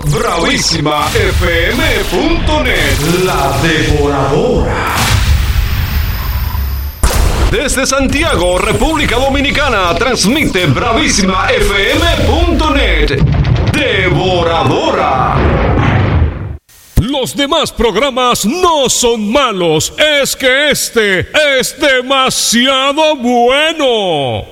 BravísimaFM.net, la devoradora. Desde Santiago, República Dominicana, transmite BravísimaFM.net, devoradora. Los demás programas no son malos, es que este es demasiado bueno.